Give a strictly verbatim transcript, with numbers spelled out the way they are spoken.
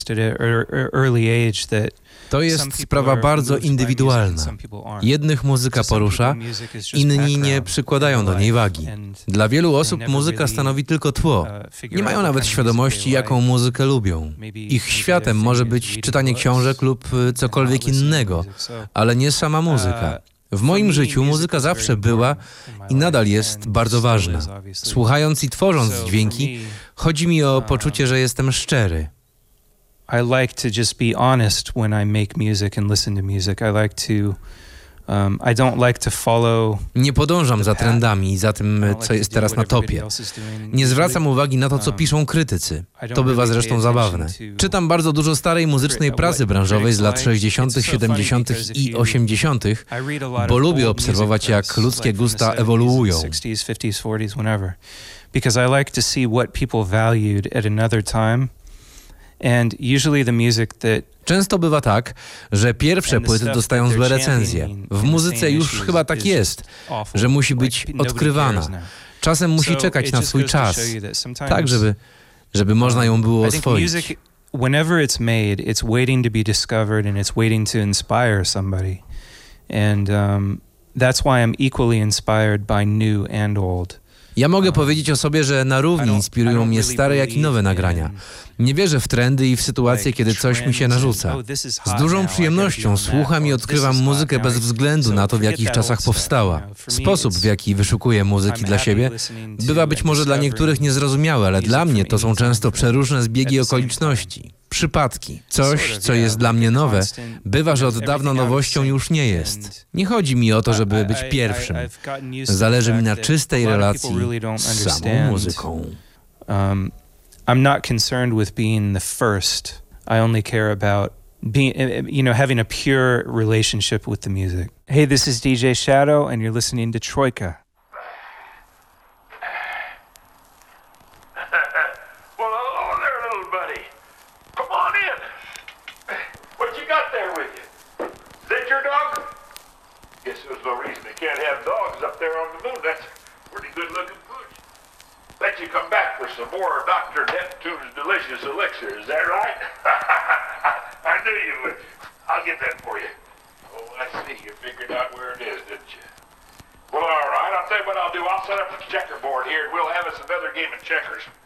To jest sprawa bardzo indywidualna. Jednych muzyka porusza, inni nie przykładają do niej wagi. Dla wielu osób muzyka stanowi tylko tło. Nie mają nawet świadomości, jaką muzykę lubią. Ich światem może być czytanie książek lub cokolwiek innego, ale nie sama muzyka. W moim życiu muzyka zawsze była i nadal jest bardzo ważna. Słuchając i tworząc dźwięki, chodzi mi o poczucie, że jestem szczery. I like to just be honest when I make music and listen to music. I like to um, I don't like to follow. Nie podążam za trendami i za tym, co jest teraz na topie. Nie zwracam uwagi na to, co piszą krytycy. To bywa zresztą zabawne. Czytam bardzo dużo starej muzycznej prasy branżowej z lat sześćdziesiątych, siedemdziesiątych i osiemdziesiątych, bo lubię obserwować, jak ludzkie gusta ewoluują. Because I like to see what people valued at another time. And usually the music that Często bywa tak, że pierwsze płyty dostają złe recenzje. W muzyce już chyba tak jest, że musi być odkrywana. Czasem musi czekać na swój czas, tak żeby, żeby można ją było oswoić. Whenever it's made, it's waiting to be discovered and it's waiting to inspire somebody. And um, that's why I'm equally inspired by new and old. Ja mogę powiedzieć o sobie, że na równi inspirują mnie stare, jak i nowe nagrania. Nie wierzę w trendy i w sytuacje, kiedy coś mi się narzuca. Z dużą przyjemnością słucham i odkrywam muzykę bez względu na to, w jakich czasach powstała. Sposób, w jaki wyszukuję muzyki dla siebie, bywa być może dla niektórych niezrozumiały, ale dla mnie to są często przeróżne zbiegi okoliczności. Przypadki. Coś, co jest dla mnie nowe, bywa, że od dawna nowością już nie jest. Nie chodzi mi o to, żeby być pierwszym. Zależy mi na czystej relacji z samą muzyką. Um, I'm not concerned with being the first. I only care about being, you know, having a pure relationship with the music. Hey, this is D J Shadow, and you're listening to Troika. Well, hello there, little buddy. Come on in. What you got there with you? Is that your dog? Guess there's no reason they can't have dogs up there on the moon. That's pretty good looking pooch. Let you come back for some more Doctor Neptune's delicious elixir, is that right? I knew you would. I'll get that for you. Oh, I see. You figured out where it is, didn't you? Well, all right. I'll tell you what I'll do. I'll set up a checkerboard here, and we'll have us another game of checkers.